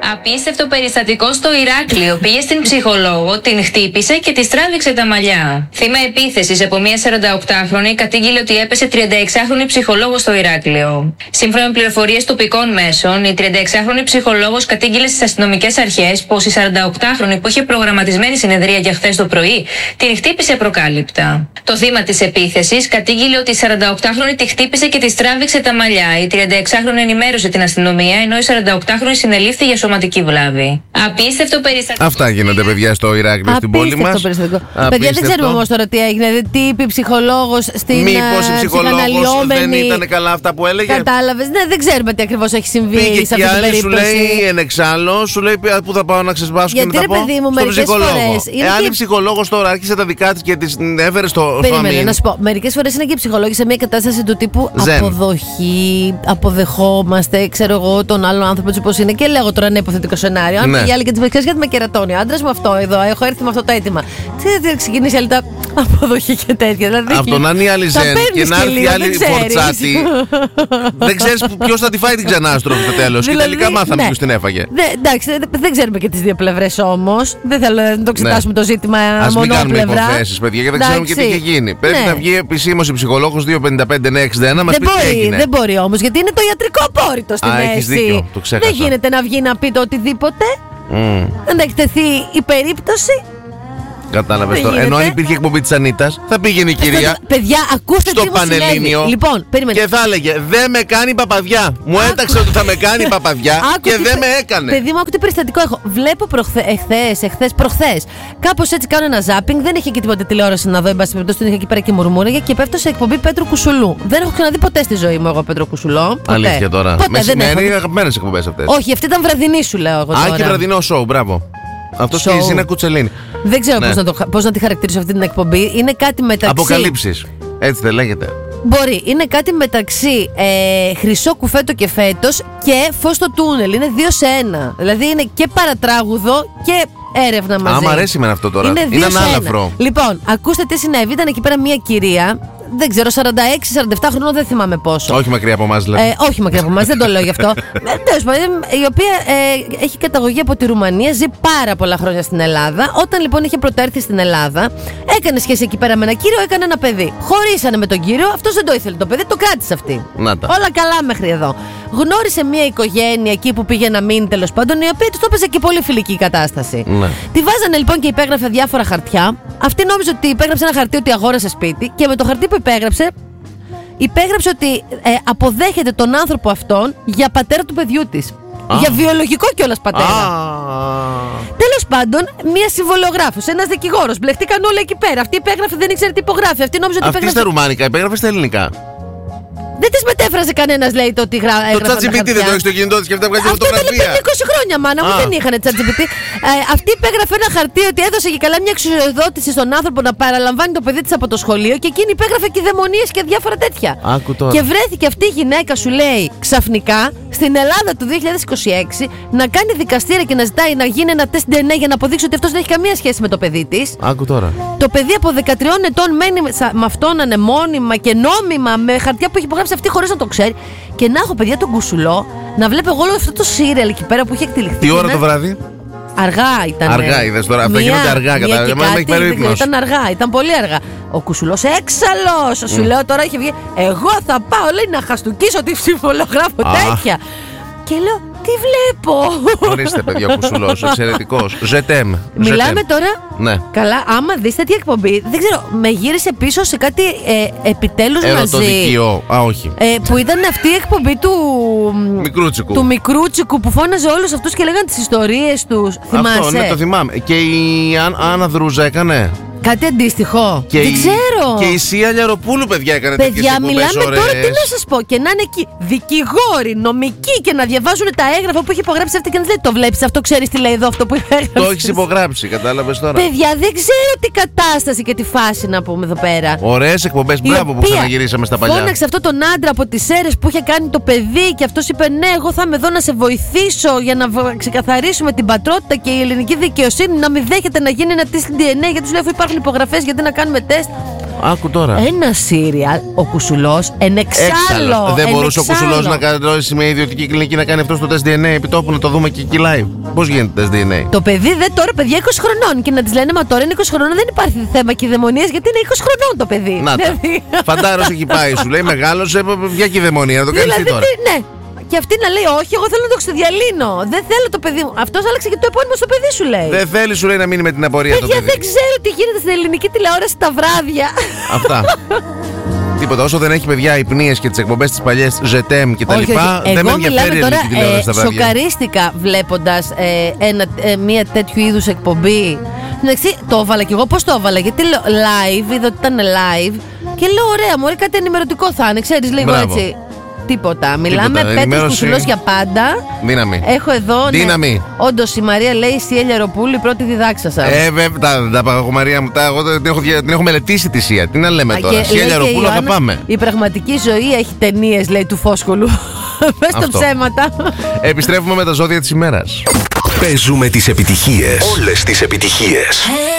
Απίστευτο περιστατικό στο Ηράκλειο. Πήγε στην ψυχολόγο, την χτύπησε και της τράβηξε τα μαλλιά. Θύμα επίθεσης από μια 48χρονη κατήγγειλε ότι έπεσε 36χρονη ψυχολόγο στο Ηράκλειο. Σύμφωνα με πληροφορίες τοπικών μέσων, η 36χρονη ψυχολόγος κατήγγειλε στις αστυνομικές αρχές πως η 48χρονη που είχε προγραμματισμένη συνεδρία για χθες το πρωί την χτύπησε προκάλυπτα. Το θύμα της επίθεσης κατήγγειλε ότι η 48χρονη τη χτύπησε και της τράβηξε τα μαλλιά. Η 36χρονη ενημέρωσε την αστυνομία, ενώ η 48χρονη συνελήφθη για σωματική βλάβη. Απίστευτο περιστατικό. Αυτά γίνονται, παιδιά, στο Ηράκλειο, στην πόλη μας. Παιδιά, δεν ξέρουμε όμως τώρα τι έγινε. Τι είπε η ψυχολόγος στην μήπως η ψυχολόγος δεν ήταν καλά αυτά που έλεγε. Κατάλαβες. Ναι, δεν ξέρουμε τι ακριβώς έχει συμβεί πήγε σε αυτή την περίπτωση. Σου λέει εν εξάλλου, σου λέει πού θα πάω να ξεσπάσω και μετά πω. Στον ψυχολόγο. Εάν η ψυχολόγος τώρα άρχισε τα δικά της και της έφερε στο αμήν. Να σου πω, μερικές φορές είναι και οι ψυχολόγοι σε μια κατάσταση του τύπου αποδοχή, αποδεχόμαστε, ξέρω εγώ, τον άλλον άνθρωπο έτσι όπως είναι. Και λέγω τώρα ένα υποθετικό σενάριο. Αν πήγε άλλη και τη ξέρει γιατί με κερατώνει. Ο άντρας μου αυτό εδώ, έχω έρθει με αυτό το αίτημα. Τι ξεκινήσει άλλη τα αποδοχή και τέτοια. Δηλαδή, αυτό να είναι η άλλη ζεν και να έρθει η άλλη φορτσάτη. Δεν ξέρεις ποιος θα τη φάει την ξανάστροφη στο τέλος. Και τελικά μάθαμε ποιος την έφαγε. Εντάξει, δεν ξέρουμε και τις δύο πλευρές όμως. Δεν θέλω να το εξετάσουμε το ζήτημα μονόπλευρα. Ας μην κάνουμε υποθέσεις, παιδιά, γιατί δεν ξέρουμε και τι είχε γίνει. Πρέπει να βγει επισήμως η ψυχολόγος 255-961 να μας πει τι έγινε. Δεν μπορεί όμως, γιατί είναι το ιατρικό απόρριτο στη μέση. Έχεις δίκιο, το ξέχασα. Δεν γίνεται να βγει να πει το οτιδήποτε. Αν εκτεθεί η περίπτωση. Κατάλαβες τώρα. Ενώ αν υπήρχε εκπομπή της Ανίτας, θα πήγαινε η κυρία. Παιδιά, ακούστε στο Πανελλήνιο. Λοιπόν, και θα έλεγε: δεν με κάνει παπαδιά. Μου έταξε ότι θα με κάνει παπαδιά και δεν με έκανε. Παιδί μου, άκου τι περιστατικό έχω. Βλέπω προχθές. Κάπως έτσι κάνω ένα ζάπινγκ. Δεν είχε και τίποτα τηλεόραση να δω. Εν πάση περιπτώσει, την είχα εκεί πέρα και μουρμούραγε και πέφτω σε εκπομπή Πέτρου Κουσουλού. Δεν έχω ξαναδεί ποτέ στη ζωή μου εγώ Πέτρο Κουσουλό. Αλήθεια τώρα. Μεσημέρι είναι αγαπημένες εκπομπές αυτές. Όχι, αυτή ήταν βραδινή σου λέω εγώ. Α, και βραδινό σοου, μπράβο. Αυτό και η Ζήνα Κουτσελίνη. Δεν ξέρω πώς να τη χαρακτηρίσω αυτή την εκπομπή. Είναι κάτι μεταξύ. Αποκαλύψεις. Έτσι δεν λέγεται. Μπορεί. Είναι κάτι μεταξύ Χρυσό κουφέτο και φέτος και Φως στο τούνελ. Είναι 2 σε 1. Δηλαδή είναι και παρατράγουδο και έρευνα μαζί. Άμα αρέσει με αυτό τώρα. Είναι ανάλαφρο. Λοιπόν, ακούστε τι συνέβη. Ήταν εκεί πέρα μια κυρία. Δεν ξέρω, 46-47 χρονών, δεν θυμάμαι πόσο. Όχι μακριά από εμάς, δηλαδή. Όχι μακριά από εμάς, δεν το λέω γι' αυτό. Τέλος πάντων, η οποία έχει καταγωγή από τη Ρουμανία, ζει πάρα πολλά χρόνια στην Ελλάδα. Όταν λοιπόν είχε πρωτοέρθει στην Ελλάδα, έκανε σχέση εκεί πέρα με ένα κύριο, έκανε ένα παιδί. Χωρίσανε με τον κύριο, αυτός δεν το ήθελε το παιδί, το κράτησε αυτή. Όλα καλά μέχρι εδώ. Γνώρισε μια οικογένεια εκεί που πήγε να μείνει, τέλος πάντων, η οποία του το έπαιζε και πολύ φιλική κατάσταση. Ναι. Τη βάζανε λοιπόν και υπέγραφε διάφορα χαρτιά. Αυτή νόμιζε ότι υπέγραψε ένα χαρτί ότι αγόρασε σπίτι και με το χαρτί που υπέγραψε ότι αποδέχεται τον άνθρωπο αυτόν για πατέρα του παιδιού της. Για βιολογικό κιόλας πατέρα. Τέλος πάντων, μία συμβολογράφος, ένας δικηγόρος. Μπλεχτήκαν όλα εκεί πέρα. Αυτή υπέγραφε, δεν ήξερε τι υπογράφει. Αυτή νόμιζε ότι υπέγραφε. Αυτή στα ρουμάνικα, υπέγραφε στα ελληνικά. Δεν τις μετέφρασε κανένας, λέει, το ότι έγραφε. Το ChatGPT δεν το έχει στο κινητό της και αυτά βγάζει φωτογραφία. Αυτό ήταν πριν 20 χρόνια, μάνα μου, δεν είχαν ChatGPT. Αυτή υπέγραφε ένα χαρτί ότι έδωσε και καλά μια εξουσιοδότηση στον άνθρωπο να παραλαμβάνει το παιδί της από το σχολείο και εκείνη υπέγραφε και δαιμονίες και διάφορα τέτοια. Και βρέθηκε αυτή η γυναίκα, σου λέει, ξαφνικά στην Ελλάδα του 2026 να κάνει δικαστήρια και να ζητάει να γίνει ένα τεστ DNA για να αποδείξει ότι αυτός δεν έχει καμία σχέση με το παιδί της. Άκου τώρα. Το παιδί από 13 ετών μένει με αυτόν ανεμόνιμα και νόμιμα με χαρτιά που έχει υπογράψει αυτή χωρίς να το ξέρει. Και να έχω, παιδιά, τον Κουσουλό να βλέπω εγώ όλο αυτό το σύριαλ εκεί πέρα που είχε εκτελεχθεί. Τι ώρα το βράδυ? Αργά ήταν. Αργά είδες τώρα. Αυτά γίνονται αργά. Ήταν αργά, ήταν πολύ αργά. Ο Κουσουλός έξαλλος. Σου λέω τώρα είχε βγει. Εγώ θα πάω, λέει, να χαστουκίσω τη ψηφολογράφο τέτοια. Και λέω, τι βλέπω. Ορίστε, παιδιά, ο Κουσουλός, εξαιρετικός. Ζετέμ. Μιλάμε τώρα. Ναι. Καλά, άμα δεις τέτοια εκπομπή, δεν ξέρω, με γύρισε πίσω σε κάτι επιτέλους μαζί. Ερωτοδικείο. Όχι. Που ήταν αυτή η εκπομπή του Μικρούτσικου. Του Μικρούτσικου που φώναζε όλους αυτούς και λέγανε τις ιστορίες τους. Θυμάσαι? Αυτό, ναι, το θυμάμαι. Και η Άννα Δρούζα έκανε. Κάτι αντίστοιχο. Δεν ξέρω. Και η Σία Λιαροπούλου, παιδιά, έκανε τέτοιες εκπομπές. Παιδιά, μιλάμε τώρα, τι να σας πω. Και να είναι εκεί δικηγόροι, νομικοί και να διαβάζουν τα έγγραφα που έχει υπογράψει αυτή και να λέει: το βλέπεις αυτό, ξέρεις τι λέει εδώ αυτό που έγραψε. Το έχεις υπογράψει, κατάλαβες τώρα. Παιδιά, δεν ξέρω τι κατάσταση και τι φάση να πούμε εδώ πέρα. Ωραίες εκπομπές, μπράβο που ξαναγυρίσαμε στα παλιά. Φώναξε αυτό τον άντρα από τις αίρες που είχε κάνει το παιδί και αυτός είπε: ναι, εγώ θα είμαι εδώ να σε βοηθήσω για να ξεκαθαρίσουμε την πατρότητα και η ελληνική δικαιοσύνη να μην δέχεται να γίνει ένα τεστ DNA γιατί του λέει: υπάρχουν υπογραφές, γιατί να κάνουμε τεστ. Άκου τώρα. Ένα σύριαλ, ο Κουσουλός, εξάλλου. Δεν μπορούσε ο Κουσουλός να κάνει μια ιδιωτική κλινική να κάνει αυτό στο τεστ DNA επιτόπου, να το δούμε και εκεί live. Πώς γίνεται τεστ DNA? Το παιδί τώρα, παιδιά, 20 χρονών. Και να της λένε, μα τώρα είναι 20 χρονών, δεν υπάρχει θέμα κυδαιμονίας, γιατί είναι 20 χρονών το παιδί. Να τα. Φαντάρος έχει πάει, σου λέει μεγάλωσε, για κυδαιμονία, να το κάνεις τι τώρα? Ναι. Και αυτή να λέει, όχι, εγώ θέλω να το ξεδιαλύνω. Δεν θέλω το παιδί μου. Αυτός άλλαξε και το επώνυμο στο παιδί, σου λέει. Δεν θέλει, σου λέει, να μείνει με την απορία το παιδί. Δεν ξέρω τι γίνεται στην ελληνική τηλεόραση τα βράδια. Αυτά. Τίποτα. Όσο δεν έχει παιδιά υπνίες και τις εκπομπές τις παλιές Ζετέμ και τα λοιπά, δεν με ενδιαφέρει η ελληνική τηλεόραση τα βράδια. Σοκαρίστηκα βλέποντας μια τέτοιου είδους εκπομπή. Εντάξει, το έβαλα κι εγώ. Πώς το έβαλα? Γιατί λέω live, είδα ότι ήταν live. Και λέω, ωραία, μωρέ, κάτι ενημερωτικό θα είναι, ξέρεις, λίγο έτσι. Τίποτα. Μιλάμε Πέτρος Κουσουλός για πάντα. Δύναμη. Έχω εδώ. Δύναμη. Ναι. Όντως η Μαρία λέει η Σία Λιαροπούλου, η πρώτη διδάξασα. Τα Μαρία μου, εγώ την έχω μελετήσει τη Σία. Τι να λέμε τώρα. Σία Λιαροπούλου, θα πάμε. Η πραγματική ζωή έχει ταινίες, λέει, του Φόσκολου. Πες τα ψέματα. Επιστρέφουμε με τα ζώδια της ημέρας. Παίζουμε τις επιτυχίες. Όλες τις επιτυχίες.